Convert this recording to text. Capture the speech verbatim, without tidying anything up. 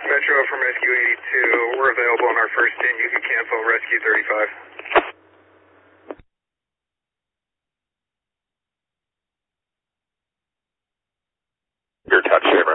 Metro from Rescue eighty-two. We're available on our first in. You can cancel Rescue thirty-five. Your touch,